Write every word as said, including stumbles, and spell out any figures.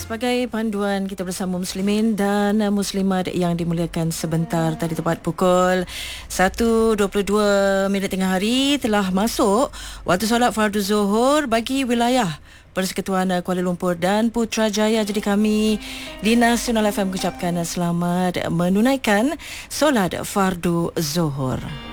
sebagai panduan kita bersama muslimin dan muslimat yang dimuliakan sebentar, tadi tepat pukul satu dua puluh dua minit tengah hari telah masuk waktu solat fardu Zuhur bagi wilayah Persekutuan Kuala Lumpur dan Putrajaya. Jadi kami di Nasional F M mengucapkan selamat menunaikan solat fardu Zuhur.